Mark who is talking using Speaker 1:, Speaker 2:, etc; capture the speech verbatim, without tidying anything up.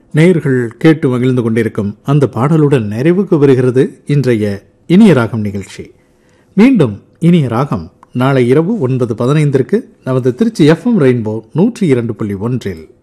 Speaker 1: நேயர்கள் கேட்டு மகிழ்ந்து கொண்டிருக்கும் அந்த பாடலுடன் நிறைவுக்கு வருகிறது இன்றைய இனிய ராகம் நிகழ்ச்சி. மீண்டும் இனிய ராகம் நாளை இரவு ஒன்பது பதினைந்திற்கு நமது திருச்சி எஃப்எம் ரெயின்போ நூற்றி இரண்டு புள்ளி ஒன்றில்.